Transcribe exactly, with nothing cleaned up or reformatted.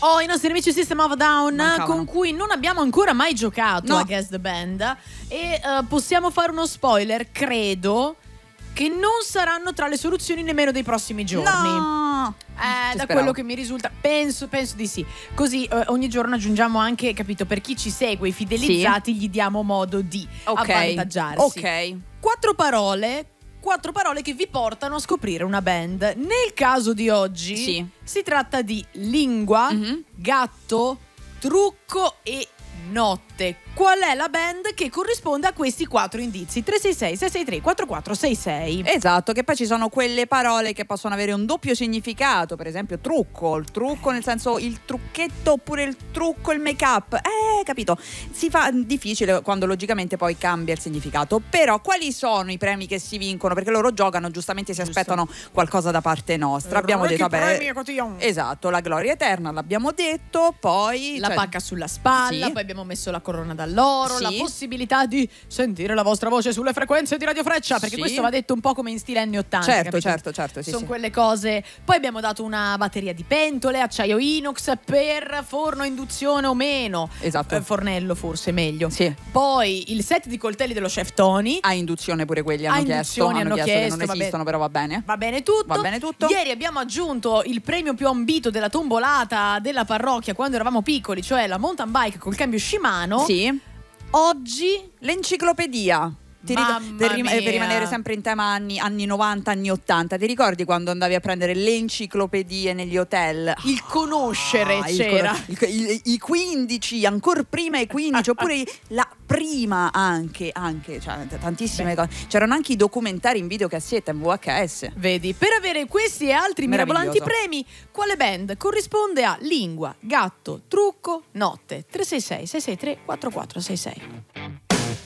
Oh, i nostri amici System of a Down, Mancavano. con cui non abbiamo ancora mai giocato No. a Guess the Band. E uh, possiamo fare uno spoiler, credo che non saranno tra le soluzioni nemmeno dei prossimi giorni. No. Eh, Ci da speravo. quello che mi risulta, penso, penso di sì. Così eh, ogni giorno aggiungiamo anche, capito, per chi ci segue, i fidelizzati, gli diamo modo di Ok. avvantaggiarsi. Ok. Quattro parole, quattro parole che vi portano a scoprire una band. Nel caso di oggi Sì. si tratta di lingua, Mhm. gatto, trucco e notte. Qual è la band che corrisponde a questi quattro indizi? tre sei sei sei sei tre quattro quattro sei sei. Esatto, che poi ci sono quelle parole che possono avere un doppio significato, per esempio trucco, il trucco nel senso il trucchetto oppure il trucco, il make up. Eh, capito? Si fa difficile quando logicamente poi cambia il significato. Però quali sono i premi che si vincono? Perché loro giocano, giustamente si Giusto. aspettano qualcosa da parte nostra. Abbiamo Ricky detto, premi e vabbè, cotillon. esatto, la gloria eterna l'abbiamo detto, poi La cioè, pacca sulla spalla, sì. poi abbiamo messo la corona d'alloro, Sì. la possibilità di sentire la vostra voce sulle frequenze di Radio Freccia, perché Sì. questo va detto un po' come in stile anni ottanta. Certo, capito? certo, certo, sì, Sono sì. quelle cose. Poi abbiamo dato una batteria di pentole, acciaio inox per forno a induzione o meno. Esatto. Eh, fornello forse meglio. Sì. Poi il set di coltelli dello chef Tony. A induzione pure quelli A hanno chiesto, induzioni hanno hanno chiesto, chiesto, che non vabbè. esistono, però va bene. Va bene tutto. Va bene tutto. Ieri abbiamo aggiunto il premio più ambito della tombolata della parrocchia quando eravamo piccoli, cioè la mountain bike col cambio Shimano. Sì. Oggi l'enciclopedia. Ti Mamma ric- per, rim- mia. per rimanere sempre in tema anni, anni novanta, anni ottanta, ti ricordi quando andavi a prendere le enciclopedie negli hotel? il conoscere Ah, il- c'era. il- il- i quindici, ancora prima i quindici, oppure i- la prima anche, anche cioè, t- tantissime Beh. cose. C'erano anche i documentari in videocassetta, in V H S. Vedi, per avere questi e altri mirabolanti Meraviglioso. premi, quale band corrisponde a lingua, gatto, trucco, notte? tre sei sei sei sei tre quattro quattro sei sei.